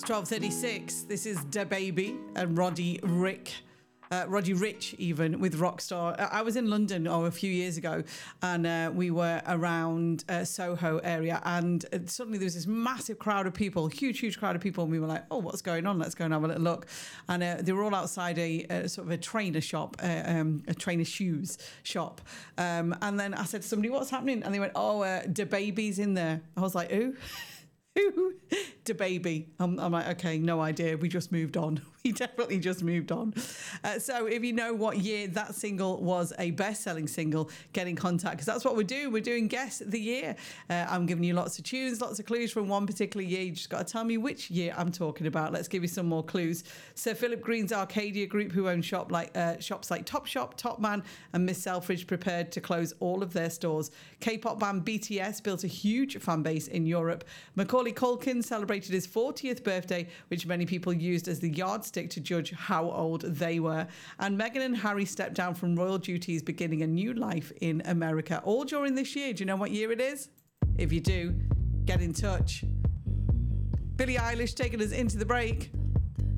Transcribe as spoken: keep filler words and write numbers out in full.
twelve thirty-six. This is DaBaby and Roddy Rick. Uh, Roddy Rich, even, with Rockstar. I was in London oh, a few years ago, and uh, we were around uh, Soho area, and uh, suddenly there was this massive crowd of people, huge, huge crowd of people, and we were like, oh, what's going on? Let's go and have a little look. And uh, they were all outside a uh, sort of a trainer shop, uh, um, a trainer shoes shop. Um, and then I said to somebody, what's happening? And they went, oh, uh, DaBaby's in there. I was like, who? Who? DaBaby. I'm, I'm like, okay, no idea. We just moved on. We definitely just moved on. Uh, so if you know what year that single was a best-selling single, get in contact, because that's what we're doing. We're doing Guess the Year. Uh, I'm giving you lots of tunes, lots of clues from one particular year. You just got to tell me which year I'm talking about. Let's give you some more clues. Sir Philip Green's Arcadia Group, who own shop like uh, shops like Topshop, Topman and Miss Selfridge, prepared to close all of their stores. K-pop band B T S built a huge fan base in Europe. Macaulay Culkin celebrated his fortieth birthday, which many people used as the yardstick to judge how old they were. And Meghan and Harry stepped down from royal duties, beginning a new life in America. All during this year. Do you know what year it is? If you do, get in touch. Billie Eilish taking us into the break.